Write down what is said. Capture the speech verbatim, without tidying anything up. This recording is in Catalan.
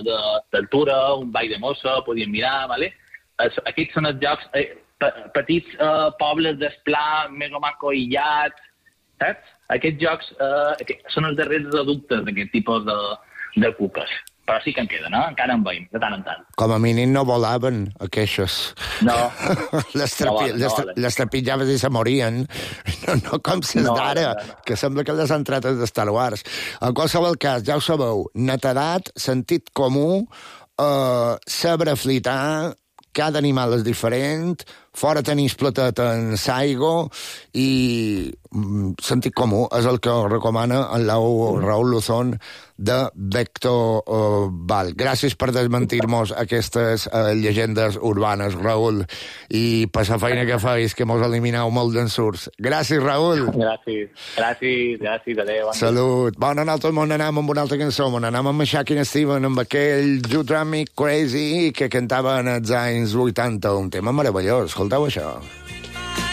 d'altura, un ball de mossa, podíem mirar, ¿vale? Es, aquests són els jocs, eh, petits eh, pobles d'esplà, més o manco aïllats, saps? Aquests jocs eh, són els darrers adultes d'aquest tipus de, de cuques. Però sí que en queden, eh? Encara en veiem, de tant en tant. Com a mínim no volaven, aquestes. No. les, trapi no, no les trepitjaves i se morien. No, no com ses no, d'ara, no, no. que sembla que les han tratat de Star Wars. En qualsevol cas, ja ho sabeu, netedat, sentit comú, eh, saber flitar, cada animal és diferent, fora tenir platet en saigo i mm, sentit comú és el que recomana el Raül Luzón de Vector uh, Val. Gràcies per desmentir-nos aquestes uh, llegendes urbanes, Raül, i per la feina que feis, que mos elimineu molt d'ensurts. Gràcies, Raül. Gràcies, gràcies, gràcies, adéu. Salut. Bon, nosaltres mos n'anem amb una altra cançó, mos n'anem amb Shakin' Stevens, amb aquell You Drive Me Crazy que cantava en els anys vuitanta, un tema meravellós. Escolteu això.